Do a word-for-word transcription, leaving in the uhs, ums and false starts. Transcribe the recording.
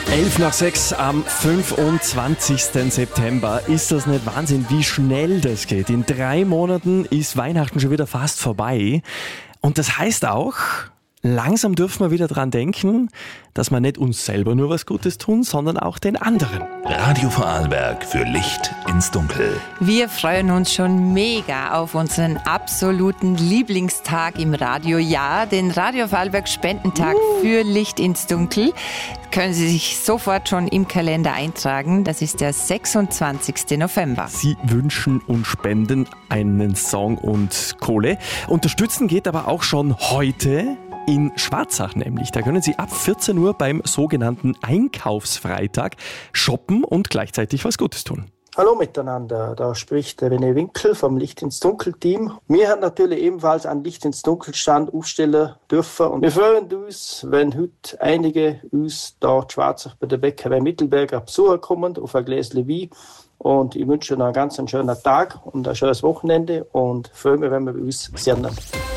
elf nach sechs am fünfundzwanzigsten September. Ist das nicht Wahnsinn, wie schnell das geht? In drei Monaten ist Weihnachten schon wieder fast vorbei. Und das heißt auch, langsam dürfen wir wieder dran denken, dass wir nicht uns selber nur was Gutes tun, sondern auch den anderen. Radio Vorarlberg für Licht ins Dunkel. Wir freuen uns schon mega auf unseren absoluten Lieblingstag im Radiojahr, den Radio Vorarlberg Spendentag uh. für Licht ins Dunkel. Können Sie sich sofort schon im Kalender eintragen. Das ist der sechsundzwanzigsten November. Sie wünschen und spenden einen Song und Kohle. Unterstützen geht aber auch schon heute in Schwarzach nämlich. Da können Sie ab vierzehn Uhr beim sogenannten Einkaufsfreitag shoppen und gleichzeitig was Gutes tun. Hallo miteinander, da spricht der René Winkel vom Licht ins Dunkel Team. Wir haben natürlich ebenfalls einen Licht ins Dunkel Stand aufstellen dürfen und wir freuen uns, wenn heute einige uns da in Schwarzach bei der Bäckerei Mittelberger besuchen kommen auf ein Gläschen Wein. Und ich wünsche Ihnen einen ganz schönen Tag und ein schönes Wochenende und freue mich, wenn wir uns sehen.